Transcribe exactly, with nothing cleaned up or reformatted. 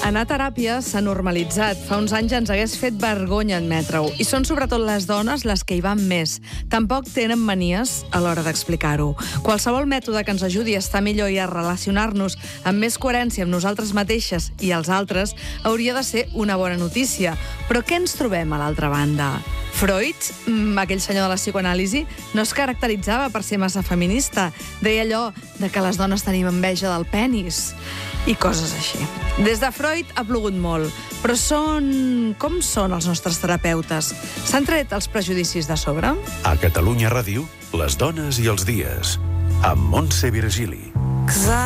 anar a teràpia s'ha normalitzat. Fa uns anys ens hagués fet vergonya admetre-ho. I són sobretot les dones les que hi van més. Tampoc tenen manies a l'hora d'explicar-ho. Qualsevol mètode que ens ajudi a estar millor i a relacionar-nos amb més coherència amb nosaltres mateixes i els altres hauria de ser una bona notícia. Però què ens trobem a l'altra banda? Freud, aquell senyor de la psicoanàlisi, no es caracteritzava per ser massa feminista. Deia allò de que les dones tenim enveja del penis i coses així. Des de Freud ha plogut molt, però són... com són els nostres terapeutes? S'han tret els prejudicis de sobre? A Catalunya Ràdio, les dones i els dies, amb Montse Virgili.